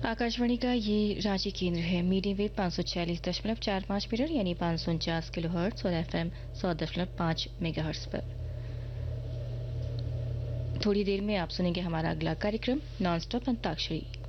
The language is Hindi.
आकाशवाणी का ये रांची केंद्र है। मीडियम वेव 546.45 मीटर यानी 549 किलोहर्ट्ज और एफएम 100.5 मेगाहर्ट्ज पर। थोड़ी देर में आप सुनेंगे हमारा अगला कार्यक्रम नॉन स्टॉप अंताक्षरी।